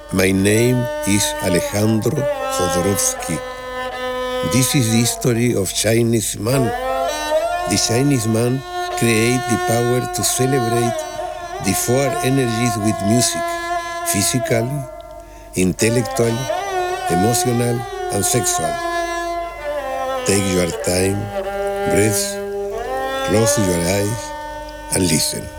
My name is Alejandro Jodorowsky. This is the story of Chinese man. The Chinese man create the power to celebrate the four energies with music: physically, intellectual, emotional, and sexual. Take your time, breathe, close your eyes, and listen.